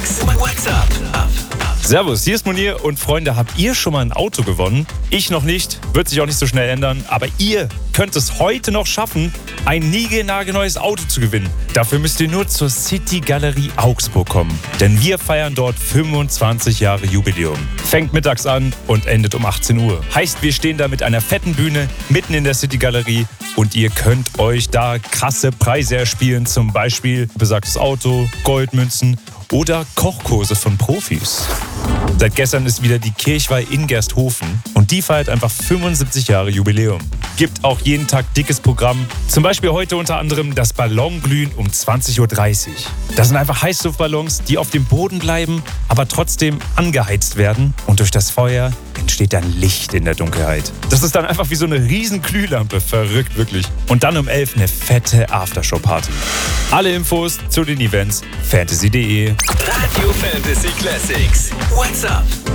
Classics. What's up? Servus, hier ist Munir und Freunde, habt ihr schon mal ein Auto gewonnen? Ich noch nicht, wird sich auch nicht so schnell ändern, aber ihr könnt es heute noch schaffen, ein niegelnagelneues Auto zu gewinnen. Dafür müsst ihr nur zur City Galerie Augsburg kommen, denn wir feiern dort 25 Jahre Jubiläum. Fängt mittags an und endet um 18 Uhr. Heißt, wir stehen da mit einer fetten Bühne mitten in der City Galerie und ihr könnt euch da krasse Preise erspielen, zum Beispiel besagtes Auto, Goldmünzen oder Kochkurse von Profis. Seit gestern ist wieder die Kirchweih in Gersthofen und die feiert einfach 75 Jahre Jubiläum. Gibt auch jeden Tag dickes Programm. Zum Beispiel heute unter anderem das Ballonglühen um 20.30 Uhr. Das sind einfach Heißluftballons, die auf dem Boden bleiben, aber trotzdem angeheizt werden und durch das Feuer entsteht dann Licht in der Dunkelheit. Das ist dann einfach wie so eine riesen Glühlampe. Verrückt, wirklich. Und dann um 11 eine fette Aftershow-Party. Alle Infos zu den Events fantasy.de. Radio Fantasy Classics. What's up?